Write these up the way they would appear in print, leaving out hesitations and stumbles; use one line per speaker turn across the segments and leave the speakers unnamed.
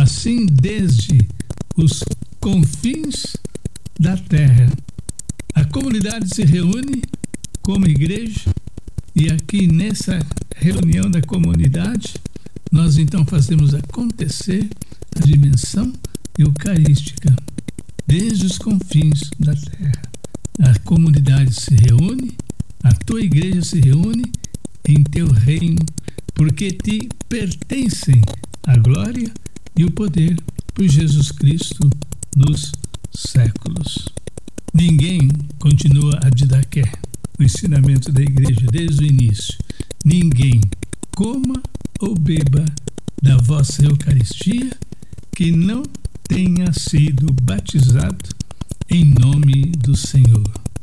assim desde os confins da terra. A comunidade se reúne como igreja e aqui nessa reunião da comunidade nós então fazemos acontecer a dimensão eucarística desde os confins da terra. A comunidade se reúne, a tua igreja se reúne em teu reino, porque te pertencem a glória e o poder por Jesus Cristo nos séculos. Ninguém, continua a Didaqué, o ensinamento da igreja desde o início, ninguém coma ou beba da vossa Eucaristia que não tenha sido batizado em nome do Senhor.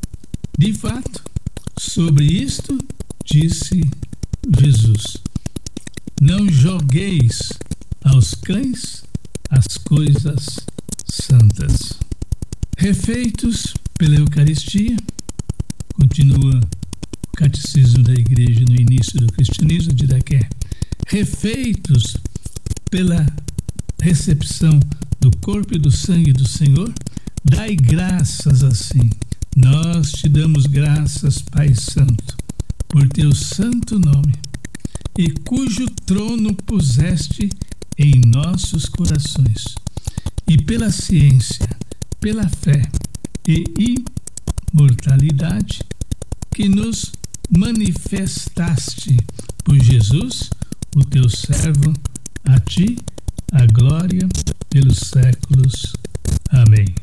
De fato, sobre isto disse Jesus: não jogueis aos cães as coisas santas. Refeitos pela Eucaristia, continua o Catecismo da Igreja no início do cristianismo, de Didaqué, refeitos pela recepção do corpo e do sangue do Senhor, dai graças assim. Nós te damos graças, Pai Santo, por teu santo nome, e cujo trono puseste em nossos corações, e pela ciência, pela fé e imortalidade que nos manifestaste por Jesus, o teu servo, a ti a glória pelos séculos. Amém.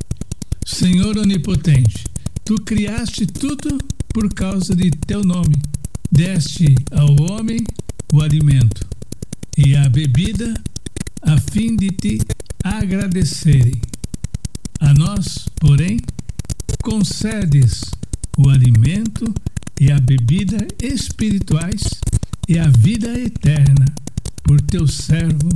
Senhor onipotente, tu criaste tudo por causa de teu nome, deste ao homem o alimento e a bebida a fim de te agradecerem. A nós, porém, concedes o alimento e a bebida espirituais e a vida eterna por teu servo.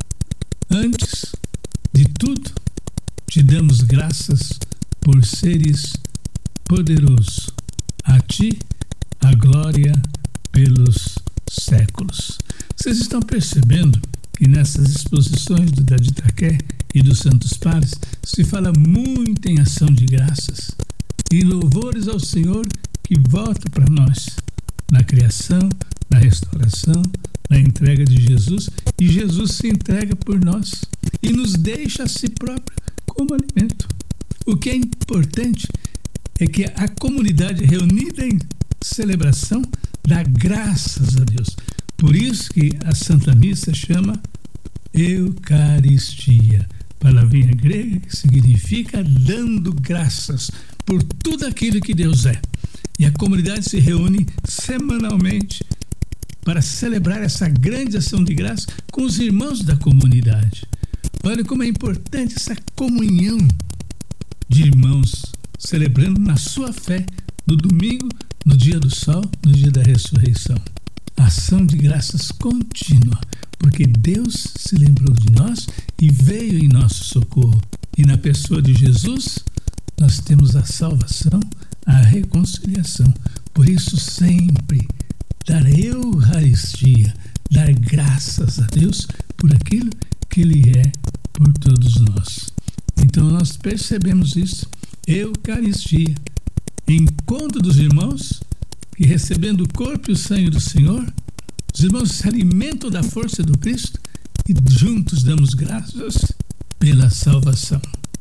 Antes de tudo, te damos graças por seres poderoso. A ti a glória pelos séculos. Vocês estão percebendo que nessas exposições da Didaqué e dos Santos Padres se fala muito em ação de graças e louvores ao Senhor que volta para nós na criação, na restauração, na entrega de Jesus, e Jesus se entrega por nós e nos deixa a si próprio como alimento. O que é importante é que a comunidade reunida em celebração dá graças a Deus. Por isso que a Santa Missa chama Eucaristia, palavrinha grega que significa dando graças por tudo aquilo que Deus é. E a comunidade se reúne semanalmente para celebrar essa grande ação de graça com os irmãos da comunidade. Olha como é importante essa comunhão de irmãos, celebrando na sua fé, no domingo, no dia do sol, no dia da ressurreição. Ação de graças contínua, porque Deus se lembrou de nós e veio em nosso socorro. E na pessoa de Jesus, nós temos a salvação, a reconciliação. Por isso, sempre dar Eucaristia, dar graças a Deus por aquilo que Ele é por todos nós. Então, nós percebemos isso. Eucaristia, encontro dos irmãos que, recebendo o corpo e o sangue do Senhor, os irmãos se alimentam da força do Cristo e juntos damos graças pela salvação.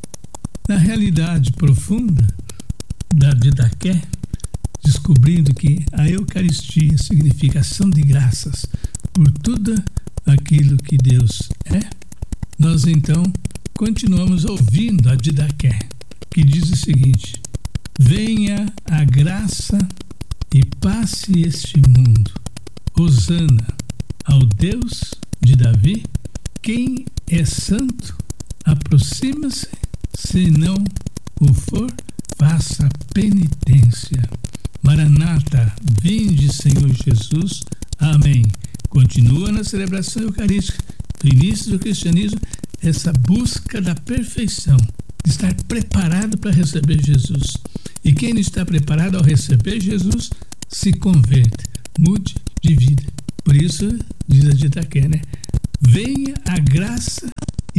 Na realidade profunda da Didaqué, descobrindo que a Eucaristia significa ação de graças por tudo aquilo que Deus é, nós então continuamos ouvindo a Didaqué, que diz o seguinte: venha a graça e passe este mundo. Hosana ao Deus de Davi. Quem é santo, aproxima-se, se não o for, faça penitência. Maranata, vinde, Senhor Jesus. Amém. Continua na celebração eucarística do início do cristianismo essa busca da perfeição, de estar preparado para receber Jesus. E quem não está preparado ao receber Jesus, se converte, mude de vida. Por isso, diz a Didaqué, né? Venha a graça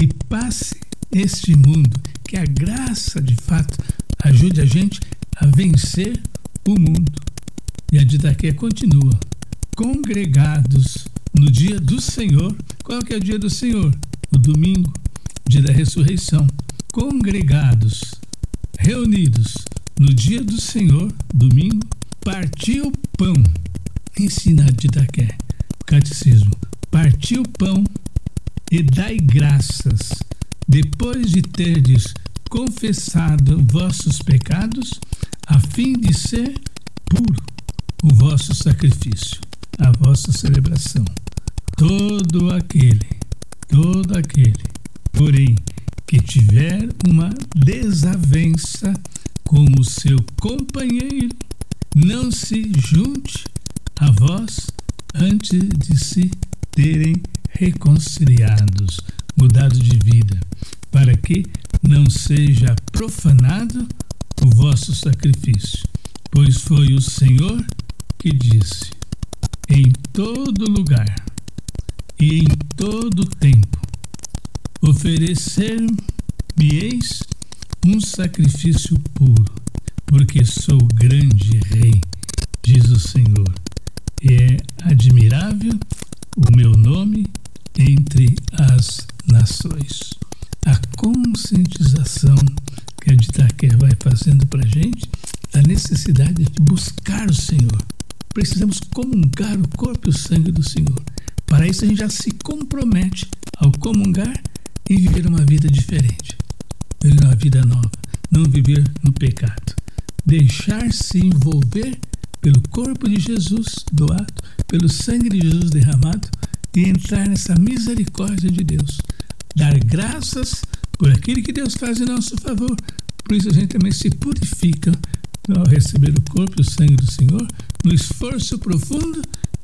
ultrapasse este mundo, que a graça de fato ajude a gente a vencer o mundo. E a Didaquê continua: congregados no dia do Senhor. Qual que é o dia do Senhor? O domingo, dia da ressurreição. Congregados, reunidos no dia do Senhor, domingo, parti o pão. Ensina a Didaquê, o catecismo: parti o pão e dai graças, depois de terdes confessado vossos pecados, a fim de ser puro o vosso sacrifício, a vossa celebração. Todo aquele, porém, que tiver uma desavença com o seu companheiro, não se junte a vós antes de se terem reconciliados, mudado de vida, para que não seja profanado o vosso sacrifício. Pois foi o Senhor que disse: em todo lugar e em todo tempo oferecer-me-eis um sacrifício puro, porque sou grande rei, diz o Senhor, e é admirável o meu nome entre as nações. A conscientização que a Didaquê vai fazendo para a gente da necessidade de buscar o Senhor. Precisamos comungar o corpo e o sangue do Senhor. Para isso a gente já se compromete ao comungar em viver uma vida diferente, viver uma vida nova, não viver no pecado, deixar-se envolver pelo corpo de Jesus doado, pelo sangue de Jesus derramado, e entrar nessa misericórdia de Deus, dar graças por aquilo que Deus faz em nosso favor. Por isso a gente também se purifica ao receber o corpo e o sangue do Senhor, no esforço profundo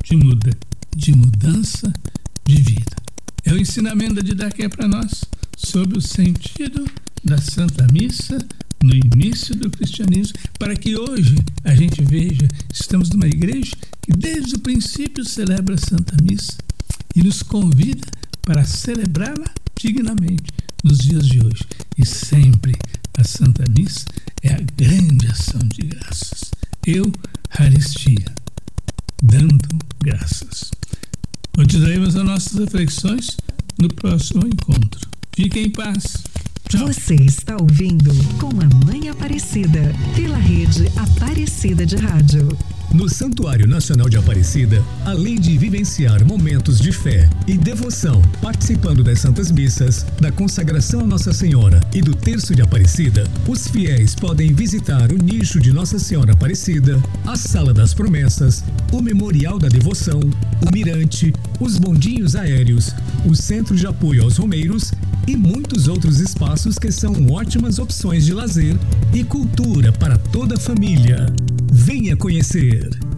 de mudança de vida. É o ensinamento da Didaquê para nós sobre o sentido da Santa Missa no início do cristianismo, para que hoje a gente veja, estamos numa igreja que desde o princípio celebra a Santa Missa e nos convida para celebrá-la dignamente nos dias de hoje. E sempre a Santa Missa é a grande ação de graças, Eucaristia, dando graças. Continuaremos as nossas reflexões no próximo encontro. Fiquem em paz. Tchau.
Você está ouvindo Com a Mãe Aparecida, pela rede Aparecida de Rádio.
No Santuário Nacional de Aparecida, além de vivenciar momentos de fé e devoção, participando das Santas Missas, da consagração a Nossa Senhora e do Terço de Aparecida, os fiéis podem visitar o nicho de Nossa Senhora Aparecida, a Sala das Promessas, o Memorial da Devoção, o Mirante, os bondinhos aéreos, o Centro de Apoio aos Romeiros e muitos outros espaços que são ótimas opções de lazer e cultura para toda a família. Venha conhecer!